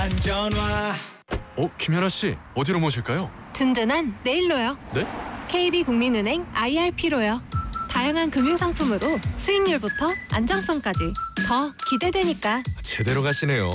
안전화. 김연아 씨, 어디로 모실까요? 든든한 내일로요. 네? KB국민은행 IRP로요. 다양한 금융상품으로 수익률부터 안정성까지 더 기대되니까. 제대로 가시네요.